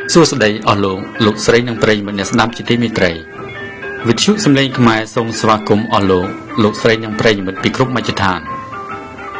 សួស្តីអស់លោកស្រីនិងប្រិយមិត្តអ្នកស្ដាប់ជាទីមេត្រីវិទ្យុសំឡេងខ្មែរសូមស្វាគមន៍អស់លោកស្រីនិងប្រិយមិត្តពីគ្រប់មជ្ឈដ្ឋាន